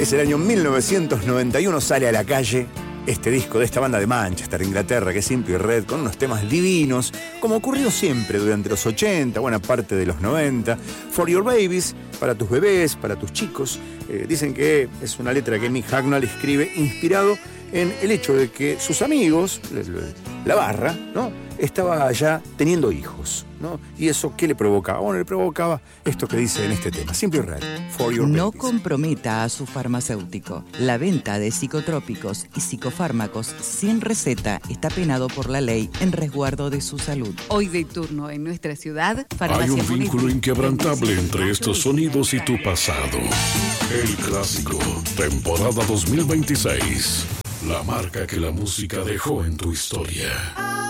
Es el año 1991, sale a la calle este disco de esta banda de Manchester, Inglaterra, que es Simply Red, con unos temas divinos, como ocurrió siempre durante los 80, buena parte de los 90. For Your Babies, para tus bebés, para tus chicos. Dicen que es una letra que Mick Hucknall escribe inspirado en el hecho de que sus amigos, la barra, ¿no?, estaba ya teniendo hijos, ¿no? ¿Y eso qué le provocaba? Bueno, le provocaba esto que dice en este tema, Simply Red, For Your Babies. No comprometa a su farmacéutico. La venta de psicotrópicos y psicofármacos sin receta está penado por la ley en resguardo de su salud. Hoy de turno en nuestra ciudad, Hay un vínculo inquebrantable entre estos sonidos y tu pasado. El Clásico, temporada 2026. La marca que la música dejó en tu historia.